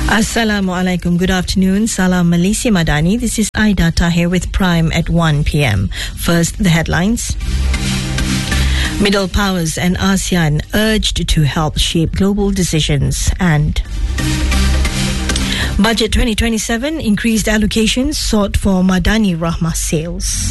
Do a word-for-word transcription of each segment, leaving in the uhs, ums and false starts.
Assalamualaikum. Good afternoon. Salam Malaysia Madani. This is Aida Tahir with Prime at one p.m. First, the headlines. Middle powers and ASEAN urged to help shape global decisions, and Budget twenty twenty-seven increased allocations sought for Madani Rahmah sales.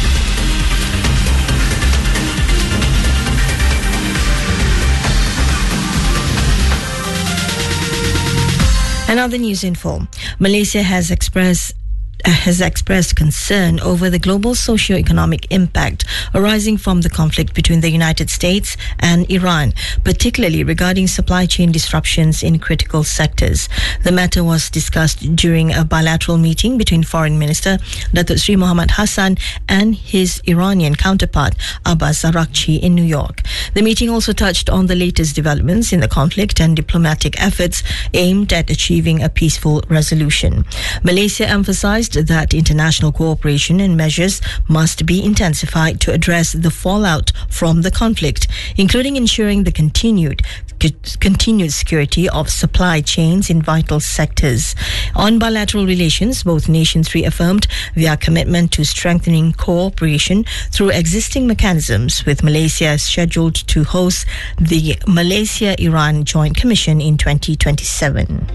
Another news info. Malaysia has expressed has expressed concern over the global socio-economic impact arising from the conflict between the United States and Iran, particularly regarding supply chain disruptions in critical sectors. The matter was discussed during a bilateral meeting between Foreign Minister Datuk Seri Mohammed Hassan and his Iranian counterpart Abbas Araghchi in New York. The meeting also touched on the latest developments in the conflict and diplomatic efforts aimed at achieving a peaceful resolution. Malaysia emphasized that international cooperation and measures must be intensified to address the fallout from the conflict, including ensuring the continued continued security of supply chains in vital sectors. On bilateral relations, both nations reaffirmed their commitment to strengthening cooperation through existing mechanisms, with Malaysia scheduled to host the Malaysia-Iran Joint Commission in twenty twenty-seven.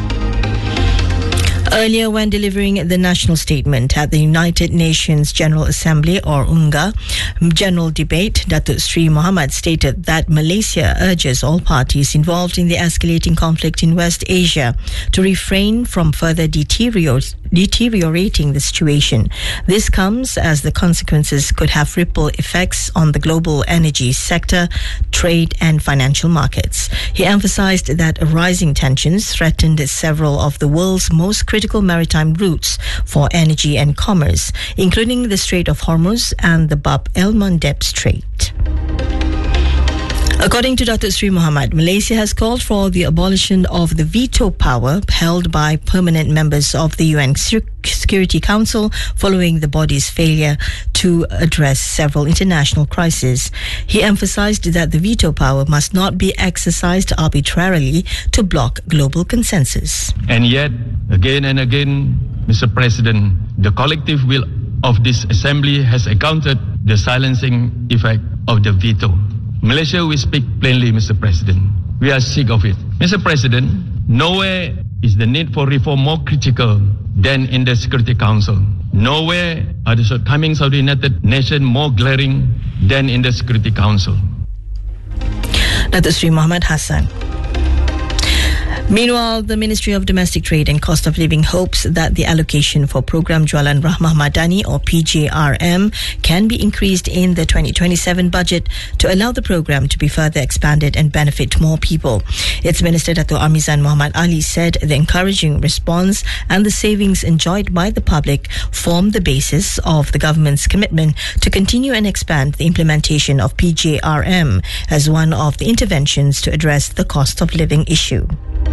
Earlier, when delivering the national statement at the United Nations General Assembly, or UNGA, General Debate, Datuk Seri Mohammed stated that Malaysia urges all parties involved in the escalating conflict in West Asia to refrain from further deteriorate deteriorating the situation. This comes as the consequences could have ripple effects on the global energy sector, trade and financial markets. He emphasized that rising tensions threatened several of the world's most critical maritime routes for energy and commerce, including the Strait of Hormuz and the Bab el-Mandeb Strait. According to Datuk Seri Mohammed, Malaysia has called for the abolition of the veto power held by permanent members of the U N Security Council following the body's failure to address several international crises. He emphasized that the veto power must not be exercised arbitrarily to block global consensus. And yet, again and again, Mister President, the collective will of this assembly has encountered the silencing effect of the veto. Malaysia will speak plainly, Mister President. We are sick of it. Mister President, nowhere is the need for reform more critical than in the Security Council. Nowhere are the shortcomings of the United Nations more glaring than in the Security Council. Datuk Seri Mohammed Hassan. Meanwhile, the Ministry of Domestic Trade and Cost of Living hopes that the allocation for Program Jualan Rahmah Madani, or P J R M, can be increased in the twenty twenty-seven budget to allow the program to be further expanded and benefit more people. Its Minister Dato' Amizan Muhammad Ali said the encouraging response and the savings enjoyed by the public form the basis of the government's commitment to continue and expand the implementation of P J R M as one of the interventions to address the cost of living issue.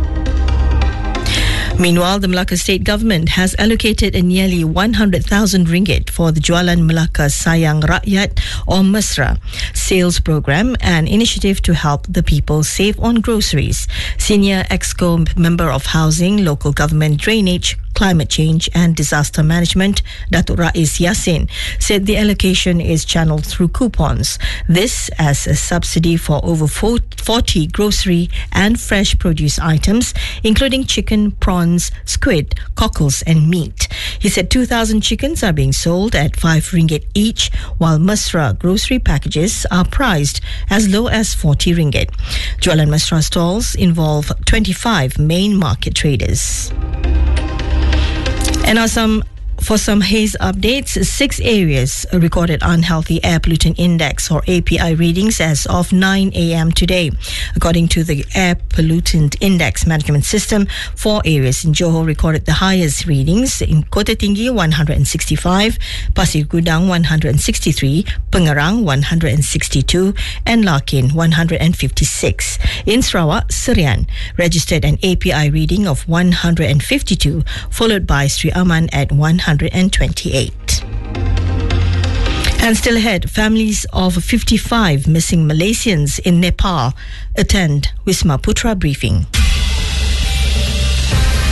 Meanwhile, the Melaka State Government has allocated a nearly one hundred thousand ringgit for the Jualan Melaka Sayang Rakyat, or Mesra, sales program, an initiative to help the people save on groceries. Senior Exco Member of Housing, Local Government Drainage, Climate Change and Disaster Management, Datuk Rais Yassin, said the allocation is channeled through coupons. This as a subsidy for over forty grocery and fresh produce items, including chicken, prawns, squid, cockles and meat. He said two thousand chickens are being sold at five ringgit each, while Mesra grocery packages are priced as low as forty ringgit. Jualan Mesra stalls involve twenty-five main market traders. And now some For some haze updates, six areas recorded unhealthy air pollutant index, or A P I, readings as of nine a.m. today. According to the Air Pollutant Index Management System, four areas in Johor recorded the highest readings: in Kota Tinggi one hundred sixty-five, Pasir Gudang one hundred sixty-three, Pengerang one hundred sixty-two, and Larkin one hundred fifty-six. In Sarawak, Serian registered an A P I reading of one hundred fifty-two, followed by Sri Aman at one hundred twenty-eight. And still ahead, families of fifty-five missing Malaysians in Nepal attend Wisma Putra briefing.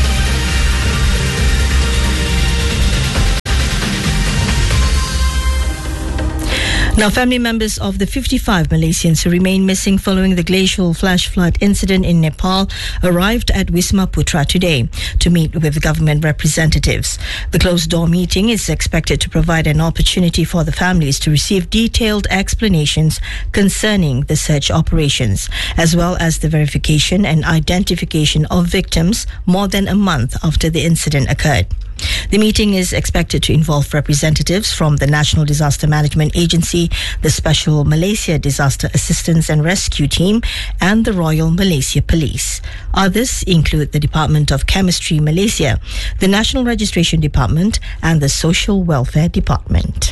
Now, family members of the fifty-five Malaysians who remain missing following the glacial flash flood incident in Nepal arrived at Wisma Putra today to meet with government representatives. The closed-door meeting is expected to provide an opportunity for the families to receive detailed explanations concerning the search operations, as well as the verification and identification of victims more than a month after the incident occurred. The meeting is expected to involve representatives from the National Disaster Management Agency, the Special Malaysia Disaster Assistance and Rescue Team, and the Royal Malaysia Police. Others include the Department of Chemistry Malaysia, the National Registration Department, and the Social Welfare Department.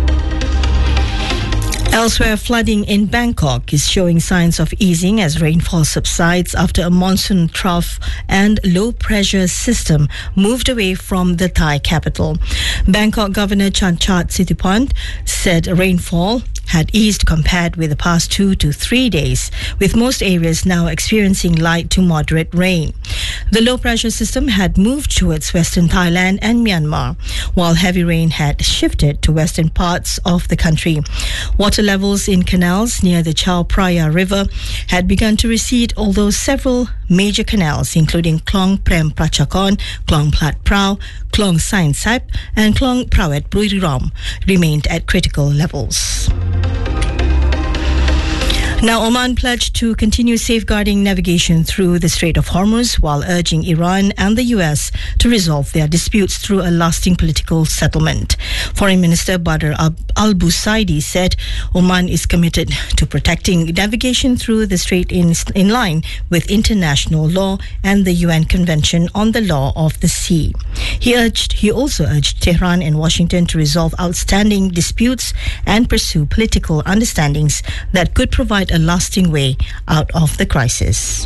Elsewhere, flooding in Bangkok is showing signs of easing as rainfall subsides after a monsoon trough and low-pressure system moved away from the Thai capital. Bangkok Governor Chanchat Sitipant said rainfall had eased compared with the past two to three days, with most areas now experiencing light to moderate rain. The low-pressure system had moved towards western Thailand and Myanmar, while heavy rain had shifted to western parts of the country. Water levels in canals near the Chao Phraya River had begun to recede, although several major canals, including Klong Prem Prachakon, Klong Plat Prao, Klong Sain Sap, and Klong Prawet Buriram, remained at critical levels. Now, Oman pledged to continue safeguarding navigation through the Strait of Hormuz while urging Iran and the U S to resolve their disputes through a lasting political settlement. Foreign Minister Badr al-Busaidi said Oman is committed to protecting navigation through the strait in, in line with international law and the U N Convention on the Law of the Sea. He urged, he also urged Tehran and Washington to resolve outstanding disputes and pursue political understandings that could provide a lasting way out of the crisis.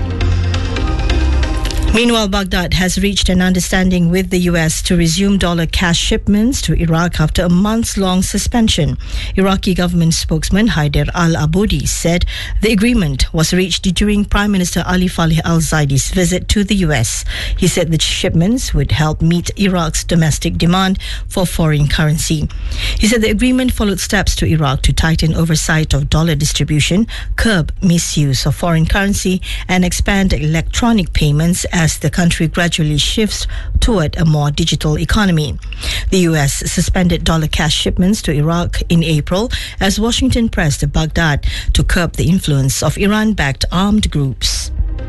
Meanwhile, Baghdad has reached an understanding with the U S to resume dollar cash shipments to Iraq after a months-long suspension. Iraqi government spokesman Haider al-Abudi said the agreement was reached during Prime Minister Ali Faleh al-Zaidi's visit to the U S. He said the shipments would help meet Iraq's domestic demand for foreign currency. He said the agreement followed steps to Iraq to tighten oversight of dollar distribution, curb misuse of foreign currency, and expand electronic payments as as the country gradually shifts toward a more digital economy. The U S suspended dollar cash shipments to Iraq in April as Washington pressed Baghdad to curb the influence of Iran-backed armed groups.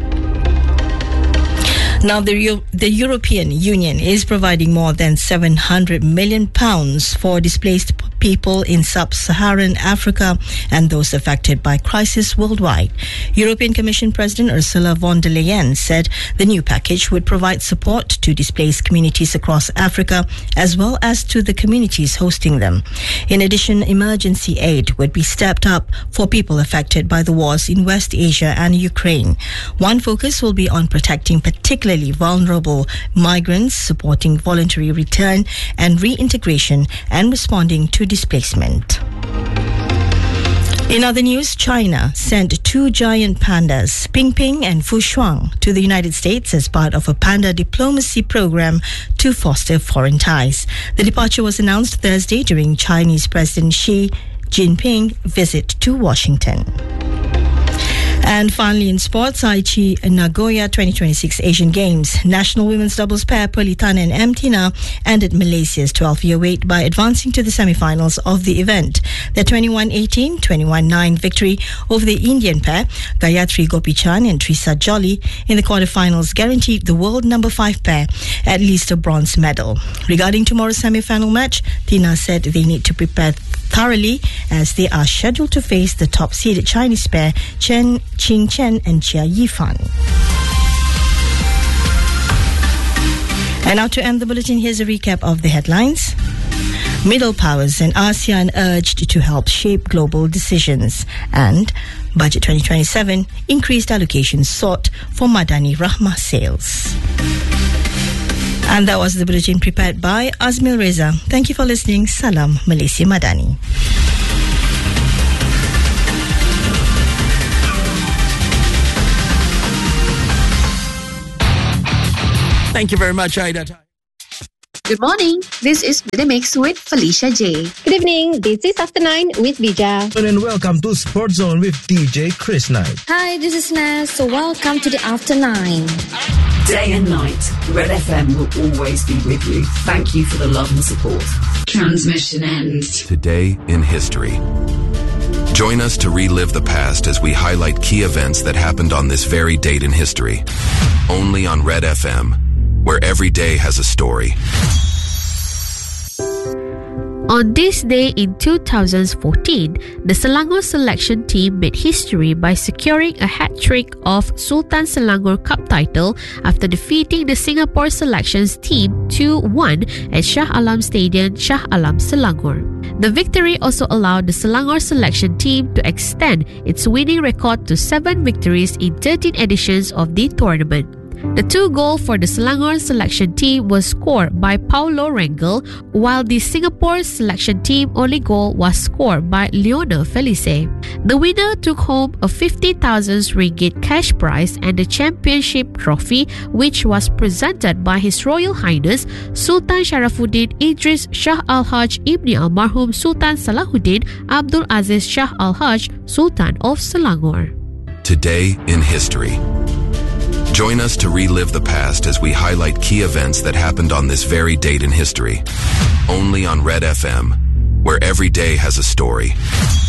Now, the, Euro- the European Union is providing more than seven hundred million pounds for displaced people in sub-Saharan Africa and those affected by crisis worldwide. European Commission President Ursula von der Leyen said the new package would provide support to displaced communities across Africa as well as to the communities hosting them. In addition, emergency aid would be stepped up for people affected by the wars in West Asia and Ukraine. One focus will be on protecting particularly vulnerable migrants, supporting voluntary return and reintegration, and responding to displacement. In other news, China sent two giant pandas, Pingping and Fushuang, to the United States as part of a panda diplomacy program to foster foreign ties. The departure was announced Thursday during Chinese President Xi Jinping's visit to Washington. And finally, in sports, Aichi Nagoya twenty twenty-six Asian Games. National women's doubles pair Perlitana and M. Tina ended Malaysia's twelve-year wait by advancing to the semi-finals of the event. Their twenty-one eighteen, twenty-one nine victory over the Indian pair, Gayatri Gopichan and Trisa Jolly, in the quarterfinals guaranteed the world number five pair at least a bronze medal. Regarding tomorrow's semi-final match, Tina said they need to prepare thoroughly as they are scheduled to face the top-seeded Chinese pair Chen Qing Chen and Chia Yifan. And now to end the bulletin, here's a recap of the headlines. Middle powers and ASEAN urged to help shape global decisions. And Budget twenty twenty-seven, increased allocations sought for Madani Rahmah sales. And that was the bulletin prepared by Azmil Reza. Thank you for listening. Salam Malaysia Madani. Thank you very much, Aida. Good morning. This is The Mix with Felicia J. Good evening. This is After Nine with Bija. And welcome to Sport Zone with D J Chris Knight. Hi, this is Naz. So welcome to the After Nine. Day and night, Red F M will always be with you. Thank you for the love and support. Transmission ends. Today in history. Join us to relive the past as we highlight key events that happened on this very date in history. Only on Red F M, where every day has a story. On this day in two thousand fourteen, the Selangor selection team made history by securing a hat-trick of Sultan Selangor Cup title after defeating the Singapore selections team two one at Shah Alam Stadium, Shah Alam, Selangor. The victory also allowed the Selangor selection team to extend its winning record to seven victories in thirteen editions of the tournament. The two goals for the Selangor selection team was scored by Paulo Rangel, while the Singapore selection team only goal was scored by Lionel Felice. The winner took home a fifty thousand ringgit cash prize and the championship trophy, which was presented by His Royal Highness Sultan Sharafuddin Idris Shah Al-Haj Ibni Almarhum Sultan Salahuddin Abdul Aziz Shah Al-Haj, Sultan of Selangor. Today in history. Join us to relive the past as we highlight key events that happened on this very date in history. Only on Red F M, where every day has a story.